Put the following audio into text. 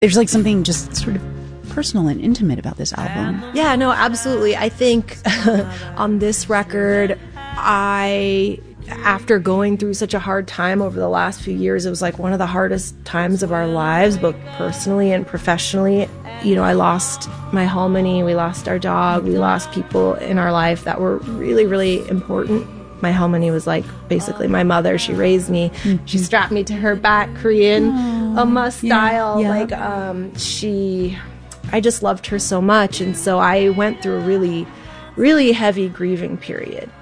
There's like something just sort of personal and intimate about this album. Yeah, no, absolutely. I think on this record, after going through such a hard time over the last few years, it was like one of the hardest times of our lives, both personally and professionally. You know, I lost my Halmoni, we lost our dog, we lost people in our life that were really, really important. My Halmoni was like basically my mother. She raised me. Mm-hmm. She strapped me to her back, Korean Amma style. Yeah, yeah. I just loved her so much. And so I went through a really, really heavy grieving period.